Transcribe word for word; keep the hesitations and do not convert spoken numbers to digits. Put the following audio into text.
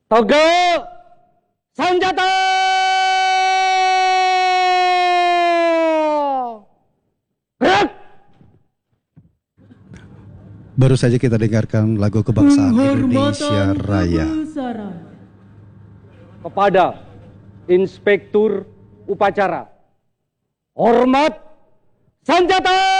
Tegak senjata! Gerak! Baru saja kita dengarkan lagu kebangsaan Indonesia Raya. Kepada Inspektur Upacara, hormat senjata!